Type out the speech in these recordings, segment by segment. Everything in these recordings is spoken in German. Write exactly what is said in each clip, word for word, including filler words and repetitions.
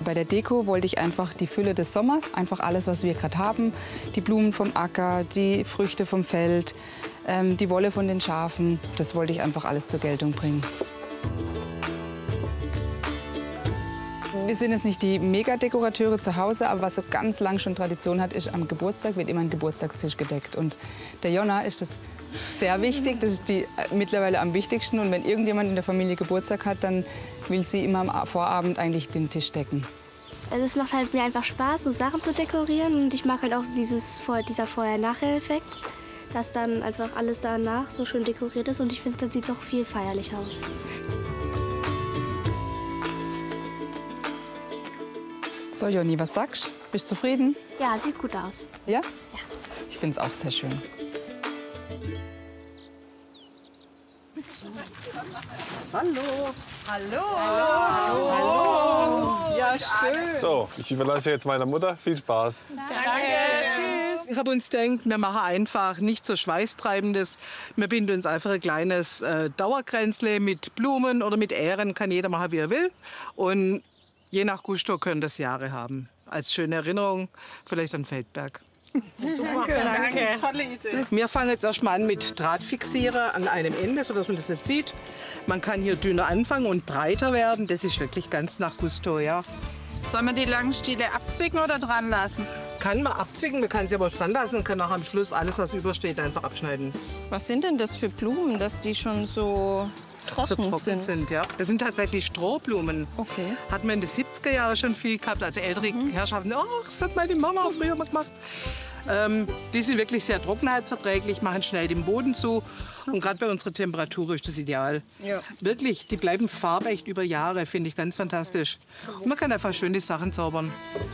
Bei der Deko wollte ich einfach die Fülle des Sommers, einfach alles, was wir gerade haben, die Blumen vom Acker, die Früchte vom Feld, ähm, die Wolle von den Schafen, das wollte ich einfach alles zur Geltung bringen. Wir sind jetzt nicht die Mega-Dekorateure zu Hause, aber was so ganz lang schon Tradition hat, ist, am Geburtstag wird immer ein Geburtstagstisch gedeckt. Und der Jonna ist das sehr wichtig, das ist die mittlerweile am wichtigsten. Und wenn irgendjemand in der Familie Geburtstag hat, dann will sie immer am Vorabend eigentlich den Tisch decken. Also es macht halt mir einfach Spaß, so Sachen zu dekorieren. Und ich mag halt auch dieses, dieser Vorher-Nachher-Effekt, dass dann einfach alles danach so schön dekoriert ist. Und ich finde, dann sieht es auch viel feierlich aus. So, Jonni, was sagst du? Bist du zufrieden? Ja, sieht gut aus. Ja? Ja. Ich finde es auch sehr schön. Hallo. Hallo. Hallo. Hallo. Ja, schön. So, ich überlasse jetzt meiner Mutter. Viel Spaß. Danke. Tschüss. Ich habe uns gedacht, wir machen einfach nicht so Schweißtreibendes. Wir binden uns einfach ein kleines äh, Dauerkränzle mit Blumen oder mit Ähren. Kann jeder machen, wie er will. Und je nach Gusto können das Jahre haben. Als schöne Erinnerung vielleicht an Feldberg. Super, danke. danke. Tolle Idee. Wir fangen jetzt erst mal an mit Drahtfixierer an einem Ende, sodass man das nicht sieht. Man kann hier dünner anfangen und breiter werden. Das ist wirklich ganz nach Gusto, ja. Sollen wir die langen Stiele abzwicken oder dran lassen? Kann man abzwicken, man kann sie aber dran lassen und kann auch am Schluss alles, was übersteht, einfach abschneiden. Was sind denn das für Blumen, dass die schon so trocken, so trocken sind? sind? Ja. Das sind tatsächlich Strohblumen. Okay. Hat man in den siebziger Jahren schon viel gehabt, also ältere mhm. Herrschaften. Ach, das hat meine Mama früher mal gemacht. Ähm, die sind wirklich sehr trockenheitsverträglich, machen schnell den Boden zu. Und gerade bei unserer Temperatur ist das ideal. Ja. Wirklich, die bleiben farbecht über Jahre, finde ich ganz fantastisch. Und man kann einfach schöne Sachen zaubern.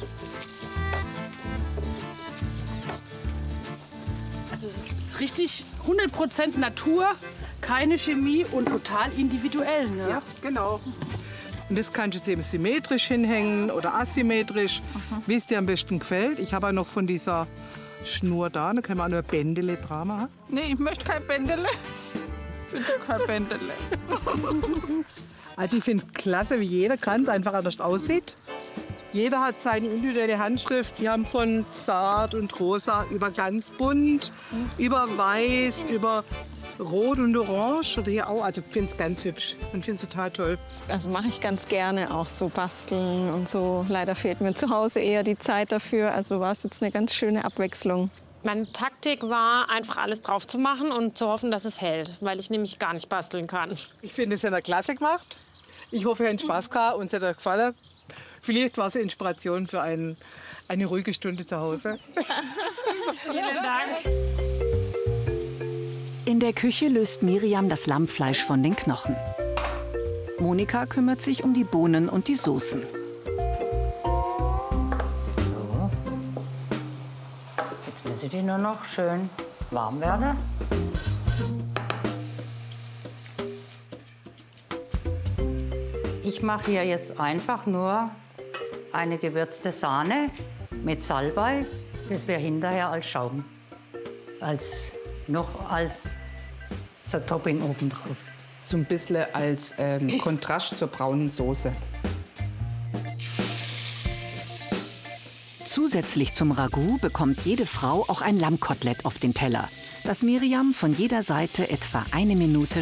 Also es ist richtig hundert Prozent Natur, keine Chemie und total individuell. Ne? Ja, genau. Und das kannst du jetzt eben symmetrisch hinhängen oder asymmetrisch, wie es dir am besten gefällt. Ich habe auch noch von dieser Schnur da, da können wir auch noch ein Bändele dran machen. Nee, ich möchte kein Bändele. Bitte kein Bändele. Also ich finde es klasse, wie jeder Kranz einfach anders aussieht. Jeder hat seine individuelle Handschrift. Wir haben von zart und rosa über ganz bunt, über weiß, über rot und orange oder hier auch. Also ich finde es ganz hübsch und finde es total toll. Also mache ich ganz gerne auch so basteln und so. Leider fehlt mir zu Hause eher die Zeit dafür. Also war es jetzt eine ganz schöne Abwechslung. Meine Taktik war, einfach alles drauf zu machen und zu hoffen, dass es hält, weil ich nämlich gar nicht basteln kann. Ich finde, es hat eine Klasse gemacht. Ich hoffe, ihr habt Spaß gehabt und es hat euch gefallen. Vielleicht war es eine Inspiration für ein, eine ruhige Stunde zu Hause. Vielen Dank. In der Küche löst Miriam das Lammfleisch von den Knochen. Monika kümmert sich um die Bohnen und die Soßen. So. Jetzt müssen die nur noch schön warm werden. Ich mache hier jetzt einfach nur eine gewürzte Sahne mit Salbei. Das wäre hinterher als Schaum, als noch als zur Topping obendrauf. So ein bisschen als ähm, Kontrast zur braunen Soße. Zusätzlich zum Ragout bekommt jede Frau auch ein Lammkotelett auf den Teller, das Miriam von jeder Seite etwa eine Minute